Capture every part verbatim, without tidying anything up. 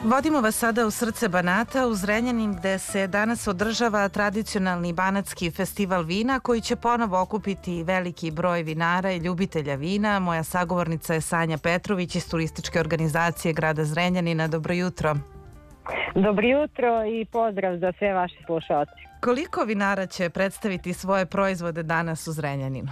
Vodimo vas sada u srce Banata, u Zrenjanin, gde se danas održava tradicionalni banatski festival vina koji će ponovo okupiti veliki broj vinara i ljubitelja vina. Moja sagovornica je Sanja Petrović iz turističke organizacije grada Zrenjanina. Dobro jutro. Dobro jutro i pozdrav za sve vaše slušalce. Koliko vinara će predstaviti svoje proizvode danas u Zrenjaninu?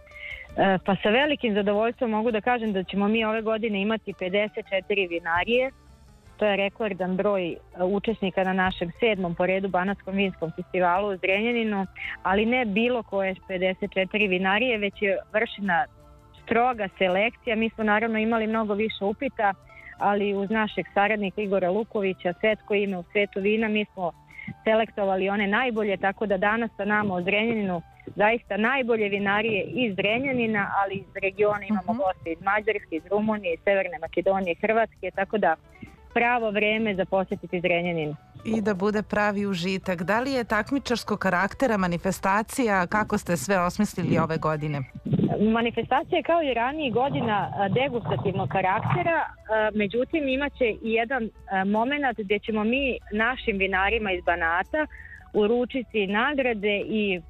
E, pa sa velikim zadovoljstvom mogu da kažem da ćemo mi ove godine imati pedeset četiri vinarije. To je rekordan broj učesnika na našem sedmom po redu Banatskom vinskom festivalu u Zrenjaninu, ali ne bilo koje pedeset četiri vinarije, već je vršena stroga selekcija. Mi smo naravno imali mnogo više upita, ali uz našeg saradnika Igora Lukovića, svetsko ime u svetu vina, mi smo selektovali one najbolje, tako da danas sa nama u Zrenjaninu zaista najbolje vinarije iz Zrenjanina, ali iz regiona imamo goste iz Mađarske, iz Rumunije, iz Severne Makedonije, Hrvatske, tako da pravo vreme za posjetiti Zrenjanin. I da bude pravi užitak. Da li je takmičarskog karaktera manifestacija? Kako ste sve osmislili ove godine? Manifestacija je kao i ranije godina degustativnog karaktera, međutim imaće i jedan moment gdje ćemo mi našim vinarima iz Banata uručiti nagrade i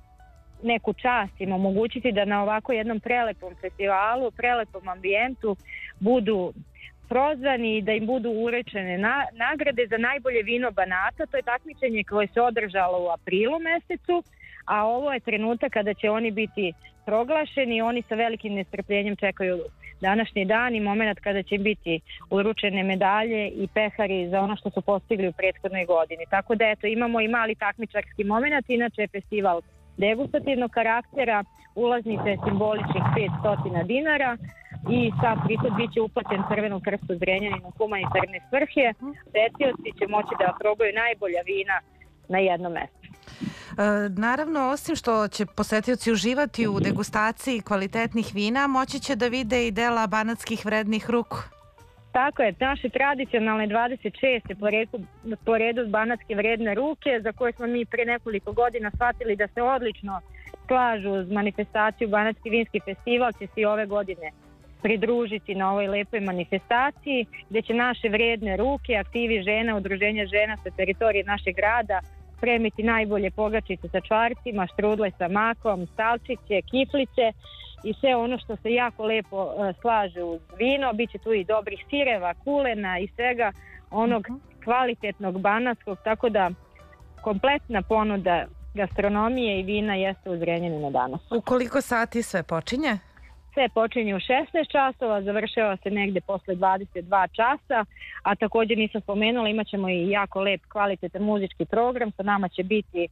neku čast im omogućiti da na ovako jednom prelepom festivalu, prelepom ambijentu budu prozvani i da im budu urečene na, nagrade za najbolje vino Banata. To je takmičenje koje se održalo u aprilu mesecu, a ovo je trenutak kada će oni biti proglašeni. Oni sa velikim nestrpljenjem čekaju današnji dan i moment kada će im biti uručene medalje i pehari za ono što su postigli u prethodnoj godini. Tako da eto, imamo i mali takmičarski moment. Inače je festival degustativnog karaktera, ulaznica je simboličnih petsto dinara i sad prihod bit će uplaćen Crvenom krstu Zrenjaninu humanitarne svrhe. Posetioci će moći da probaju najbolja vina na jednom mestu. E, naravno, osim što će posetioci uživati u degustaciji kvalitetnih vina, moći će da vide i dela banatskih vrednih ruku. Tako je, naše tradicionalne dvadeset šeste po redu, po redu banatske vredne ruke, za koje smo mi pre nekoliko godina shvatili da se odlično slažu uz manifestaciju Banatski vinski festival, će se i ove godine pridružiti na ovoj lepoj manifestaciji, gdje će naše vredne ruke, aktivi žena, udruženja žena sa teritorije našeg grada spremiti najbolje pogačice sa čvarcima, štrudle sa makom, stalčiće, kifliće i sve ono što se jako lepo uh, slaže uz vino. Biće tu i dobrih sireva, kulena i svega onog kvalitetnog banatskog, tako da kompletna ponuda gastronomije i vina jeste u Zrenjaninu danas. U koliko sati sve počinje? Sve počinje u šesnaest časova, završava se negde posle dvadeset dva časa, a također nisam spomenula, imat ćemo i jako lep kvalitetan muzički program. Sa nama će biti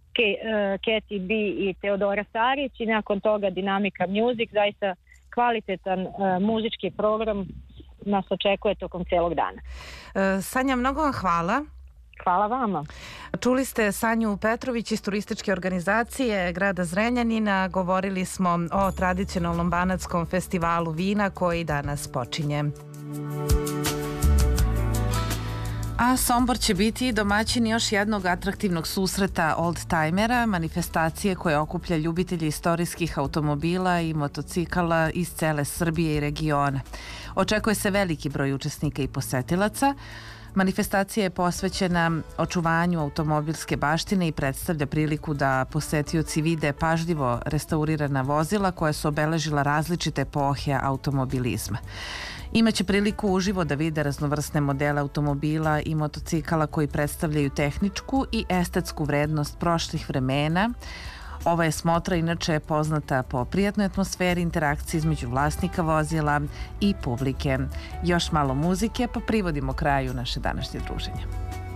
Keti B i Teodora Sarić i nakon toga Dinamika Music, zaista kvalitetan uh, muzički program nas očekuje tokom celog dana. E, Sanja, mnogo vam hvala. Hvala vama. Čuli ste Sanju Petrović iz turističke organizacije grada Zrenjanina. Govorili smo o tradicionalnom banatskom festivalu vina koji danas počinje. A Sombor će biti domaćin još jednog atraktivnog susreta oldtimera, manifestacije koja okuplja ljubitelji istorijskih automobila i motocikala iz cele Srbije i regiona. Očekuje se veliki broj učesnika i posetilaca. Manifestacija je posvećena očuvanju automobilske baštine i predstavlja priliku da posetioci vide pažljivo restaurirana vozila koja su obeležila različite epohe automobilizma. Imaće priliku uživo da vide raznovrsne modele automobila i motocikala koji predstavljaju tehničku i estetsku vrednost prošlih vremena. Ova je smotra inače poznata po prijatnoj atmosferi, interakciji između vlasnika vozila i publike. Još malo muzike pa privodimo kraju naše današnje druženje.